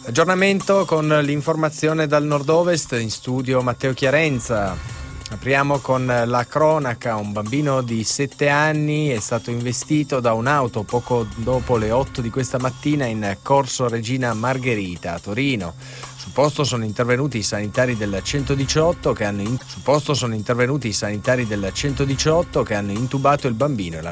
Aggiornamento con l'informazione dal nord-ovest, in studio Matteo Chiarenza. Apriamo con la cronaca. Un bambino di 7 anni è stato investito da un'auto poco dopo le 8 di questa mattina in Corso Regina Margherita a Torino. Sul posto sono intervenuti i sanitari del 118 che hanno intubato il bambino e